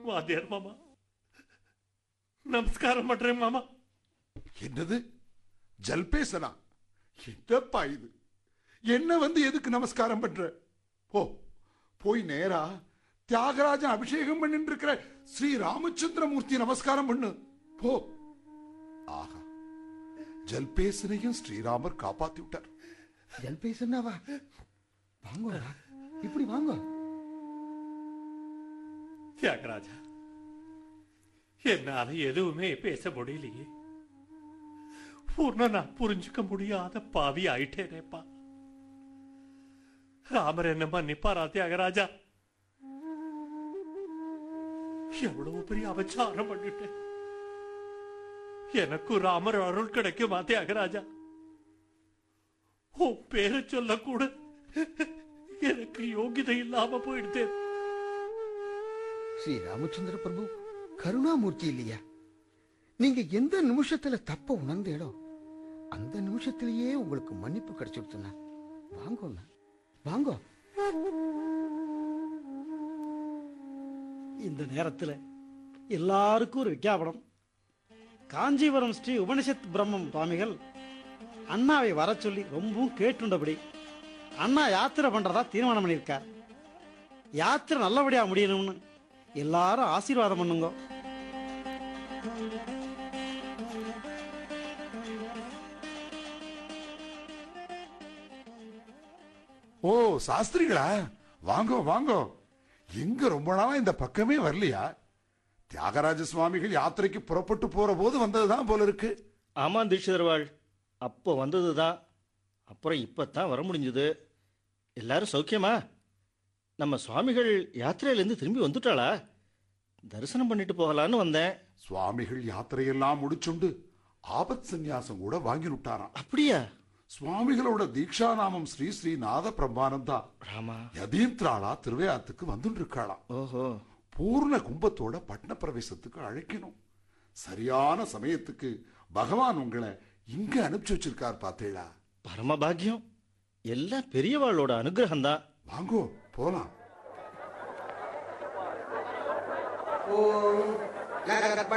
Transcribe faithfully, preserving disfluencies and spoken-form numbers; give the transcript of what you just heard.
வாத்தியார் மாமா, நமஸ்காரம் பண்றேன் மாமா. என்னது ஜல்பேசனா? என்னப்பா இது? என்ன வந்து எதுக்கு நமஸ்காரம் பண்ற? போ, போய் நேரா தியாகராஜன் அபிஷேகம் பண்ணிட்டு இருக்கிற ஸ்ரீ ராமச்சந்திரமூர்த்தி நமஸ்காரம் பண்ணு போ. ஆஹா, ஜல்பேசனையும் ஸ்ரீராமர் காப்பாத்தி விட்டார். ஜல்பேசனாவா? வாங்க, இப்படி வாங்க. தியாகராஜா, என்னால எதுவுமே பேச முடியலையே. பூர்ண நான் புரிஞ்சுக்க முடியாத பாவி ஆயிட்டேனேப்பா. ராமர் என்ன மன்னிப்பாரா தியாகராஜா? எவ்வளவு பெரிய அபச்சாரம் பண்ணிட்டேன். எனக்கு ராமர் அருள் கிடைக்குமா தியாகராஜா? உன் பேரை சொல்ல கூட எனக்கு யோகிதை இல்லாம போயிடுத்தேன். ஸ்ரீ ராமச்சந்திர பிரபு கருணாமூர்த்தி இல்லையா? நீங்க எந்த நிமிஷத்துல தப்ப உணர்ந்தேடோ அந்த நிமிஷத்திலேயே உங்களுக்கு மன்னிப்பு கிடைச்சிடுத்துனா வாங்க வாங்க. இந்த நேரத்தில் எல்லாருக்கும் ஒரு விஞ்ஞாபனம். காஞ்சிபுரம் ஸ்ரீ உபனிஷத் பிரம்மம் சுவாமிகள் அண்ணாவை வர சொல்லி ரொம்பவும் கேட்டுண்டபடி அண்ணா யாத்திரை பண்றதா தீர்மானம் பண்ணியிருக்கார். யாத்திரை நல்லபடியா முடியணும்னு எல்லாரும் ஆசீர்வாதம் பண்ணுங்க. ஓ சாஸ்திரிகளா, வாங்கோ வாங்கோ. எங்க ரொம்ப நாளா இந்த பக்கமே வரலையா? தியாகராஜ சுவாமிகள் யாத்திரைக்கு புறப்பட்டு போற போது வந்ததுதான் போல இருக்கு. ஆமா தீட்சிதர்வாள், அப்போ வந்ததுதான். அப்புறம் இப்பத்தான் வர முடிஞ்சது. எல்லாரும் சௌக்கியமா? நம்ம சுவாமிகள் யாத்திரையிலேருந்து திரும்பி வந்துட்டாளா? தரிசனம் பண்ணிட்டு போகலான்னு வந்தேன். சுவாமிகள் யாத்திரையெல்லாம் முடிச்சுண்டு ஆபத் சந்நியாசம் கூட வாங்கி விட்டாராம். அப்படியா? சுவாமிகளோட தீட்சா நாமம் ஸ்ரீ ஸ்ரீ நாத பிரம்மானந்தா ராமா யதீந்திராளா திருவையாத்துக்கு வந்துட்டு இருக்காளாம். ஓஹோ, பூர்ண கும்பத்தோட பட்ன பிரவேசத்துக்கு அழைக்கணும். சரியான சமயத்துக்கு பகவான் உங்களை இங்க அனுப்பிச்சு வச்சிருக்கார் பாத்தீங்களா? பரமபாகியம். எல்லாம் பெரியவாளோட அனுகிரகம் தான். வாங்கோ போலாம். ஓம்